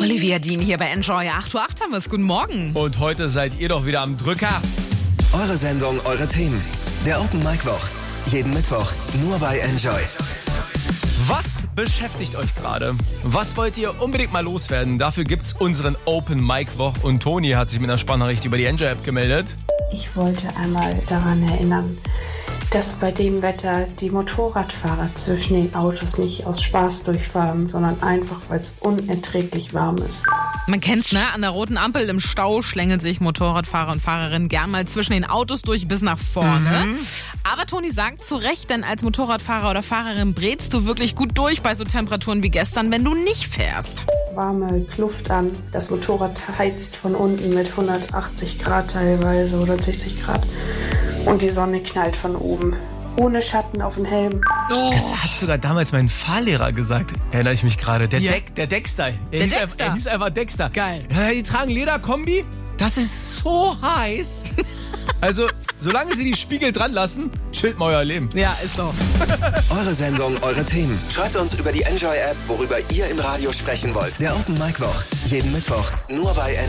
Olivia Dean hier bei Enjoy. 8:08 Uhr haben wir es. Guten Morgen. Und heute seid ihr doch wieder am Drücker. Eure Sendung, eure Themen. Der Open Mic Woch. Jeden Mittwoch nur bei Enjoy. Was beschäftigt euch gerade? Was wollt ihr unbedingt mal loswerden? Dafür gibt's unseren Open Mic Woch. Und Toni hat sich mit einer Sprachnachricht über die Enjoy App gemeldet. Ich wollte einmal daran erinnern, dass bei dem Wetter die Motorradfahrer zwischen den Autos nicht aus Spaß durchfahren, sondern einfach, weil es unerträglich warm ist. Man kennt's, ne? An der roten Ampel im Stau schlängeln sich Motorradfahrer und Fahrerinnen gern mal zwischen den Autos durch bis nach vorne. Aber Toni sagt zu Recht, denn als Motorradfahrer oder Fahrerin brätst du wirklich gut durch bei so Temperaturen wie gestern, wenn du nicht fährst. Warme Kluft an, das Motorrad heizt von unten mit 180 Grad teilweise oder 60 Grad und die Sonne knallt von oben. Ohne Schatten auf den Helm. Oh. Das hat sogar damals mein Fahrlehrer gesagt. Erinnere ich mich gerade. Der Dexter. Er hieß einfach Dexter. Geil. Ja, die tragen Lederkombi. Das ist so heiß. Also, solange sie die Spiegel dran lassen, chillt mal euer Leben. Ja, ist so. Eure Sendung, eure Themen. Schreibt uns über die Enjoy App, worüber ihr im Radio sprechen wollt. Der Open Mic Woch. Jeden Mittwoch nur bei Enjoy.